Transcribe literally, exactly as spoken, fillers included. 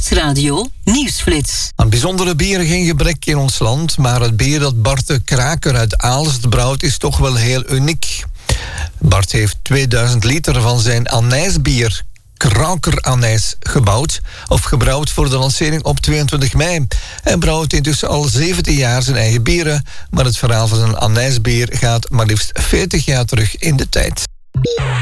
Nieuwsradio Nieuwsflits. Aan bijzondere bieren geen gebrek in ons land, maar het bier dat Bart de Kraker uit Aalst brouwt is toch wel heel uniek. Bart heeft tweeduizend liter van zijn anijsbier Kraker Anijs gebouwd of gebrouwd voor de lancering op tweeëntwintig mei. Hij brouwt intussen al zeventien jaar zijn eigen bieren, maar het verhaal van zijn anijsbier gaat maar liefst veertig jaar terug in de tijd.